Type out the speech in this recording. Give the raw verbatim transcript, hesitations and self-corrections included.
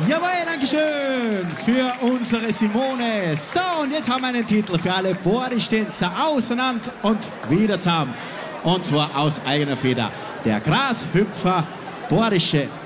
Jawohl, Dankeschön für unsere Simone. So, und jetzt haben wir einen Titel für alle Bordistänzer auseinander und wieder zusammen. Und zwar aus eigener Feder. Der Grashüpfer Bordische